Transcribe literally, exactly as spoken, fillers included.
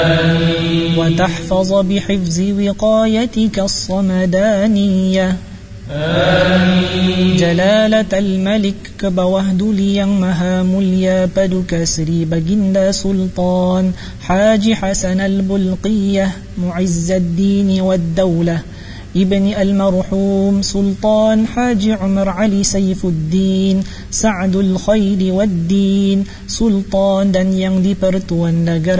وتحفظ بحفظ وقايتك الصمدانية. جلالة الملك كبوهد ليang maha mulya paduka Sri Baginda Sultan Haji Hasan al-Bulqiyah معز الدين والدولة ابن المرحوم سلطان حاجي عمر علي سيف الدين سعد الخير والدين Sultan dan yang di Pertuan Negara